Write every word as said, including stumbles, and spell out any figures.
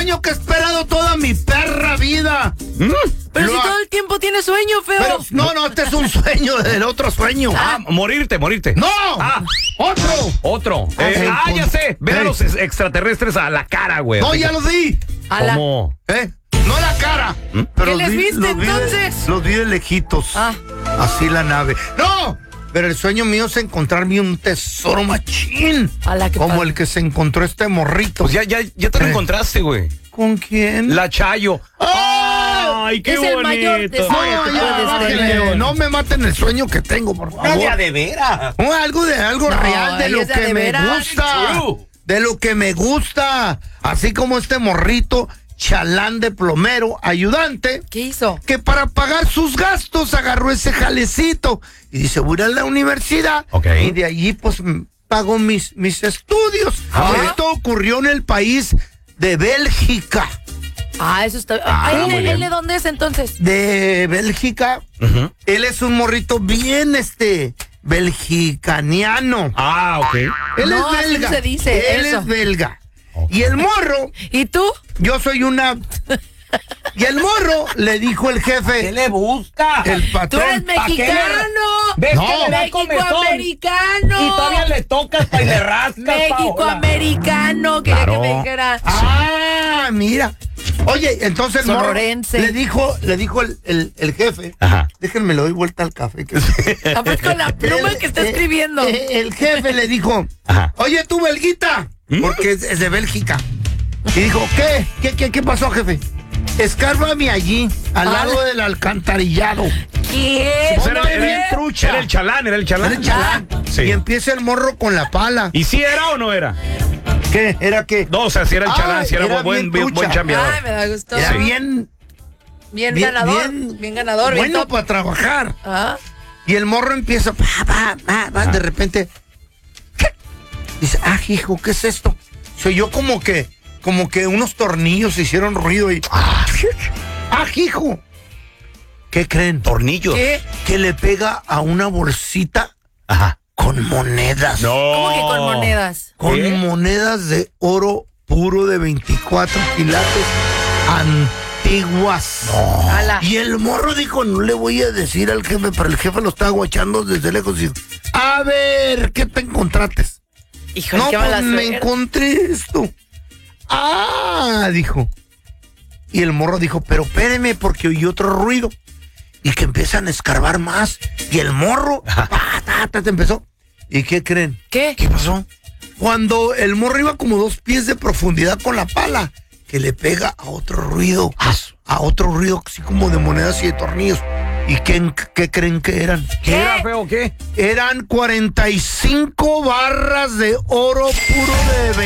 sueño que he esperado toda mi perra vida. ¿Mm? Pero Lo si ha- todo el tiempo tienes sueño, feo. Pero, no, no, este es un sueño del otro sueño. Ah, morirte, morirte. ¡No! Ah. ¡Otro! Otro. Ah, Eh, sí, ah, ya con- sé. Ver a Ey. los ex- extraterrestres a la cara, güey. No, ya los di. A la- ¿Cómo? ¿Eh? No la cara. Pero ¿Qué los les vi- viste, los vi de- entonces? Los vi de lejitos. Ah. Así la nave. ¡No! Pero el sueño mío es encontrarme un tesoro machín. A la que como padre. el que se encontró este morrito. Pues ya, ya, ya te lo Eh. encontraste, güey. ¿Con quién? La Chayo. ¡Ah! ¡Ay, qué Es el mayor bonito! tesoro. No, te ya, puedes bájale. tener. No me maten el sueño que tengo, por favor. de veras. No, algo de algo No, real de ella lo es de que de me veras. gusta. True. De lo que me gusta. Así como este morrito, chalán de plomero, ayudante, ¿Qué hizo? que para pagar sus gastos agarró ese jalecito y dice, voy a ir a la universidad. Ok. Y de allí pues m- pago mis, mis estudios. Ah. Esto ocurrió en el país de Bélgica. Ah, eso está. Ah, Ay, muy ¿él, bien. él de dónde es entonces? De Bélgica. Ujú. Él es un morrito bien este belgicaniano. Ah, ok. Él No, es así belga. se dice, Él eso. es belga. Y el morro, ¿Y tú? yo soy una. Y el morro le dijo el ¿Qué jefe, le busca? el ¡Tú patrón. eres ¿pa' qué le- mexicano! ¿Ves No. que le da comezón? ¡Mexicoamericano! Y todavía le tocas pa' y le rascas, Paola. ¡Mexicoamericano! Quería Claro. que me dijera. Ah, mira. Oye, entonces el morro Sonorense. le dijo, le dijo el, el- el jefe, Ajá. déjenme le doy vuelta al café. que- A ver con la pluma El- que está eh, escribiendo. eh, el jefe le dijo, Ajá. oye tú, belguita, ¿Mm? porque es, es de Bélgica. Y dijo, ¿qué? ¿Qué, qué, qué pasó, jefe? Escárbame allí, al Ah. lado del alcantarillado. ¿Qué? Pues era, no, era- bien trucha. era el chalán, era el chalán. Era el chalán. Sí. Y empieza el morro con la pala. ¿Y si era o no era? ¿Qué? ¿Era qué? No, o sea, si era el Ah, chalán, si era, era buen, bien buen, buen trucha. chambeador. Ay, me da gusto. Era Sí. bien, Bien, bien, ganador. Bien, bien ganador. bien bueno top. para trabajar. Ah. Y el morro empieza, pa, pa, pa, pa, de repente, ¿qué? Dice, ah, hijo, ¿qué es esto? Se oyó como que, como que unos tornillos hicieron ruido y, ah, hijo. ¿Qué creen? Tornillos. ¿Qué? Que le pega a una bolsita Ajá. con monedas. No. ¿Cómo que con monedas? Con ¿Qué? monedas de oro puro de veinticuatro quilates antiguas. Ala. Y el morro dijo, no le voy a decir al jefe, pero el jefe lo estaba guachando desde lejos y dijo, a ver, ¿qué te encontraste? Híjole, No, qué pues mala me suerte. encontré esto. Ah, dijo. Y el morro dijo, pero espéreme porque oí otro ruido. Y que empiezan a escarbar más. Y el morro, ta, ta, ta, ta, empezó. ¿Y qué creen? ¿Qué? ¿Qué pasó? Cuando el morro iba como dos pies de profundidad con la pala, que le pega a otro ruido, a, a otro ruido así como de monedas y de tornillos. ¿Y qué, qué creen que eran? ¿Qué era, feo, qué? Eran cuarenta y cinco barras de oro puro de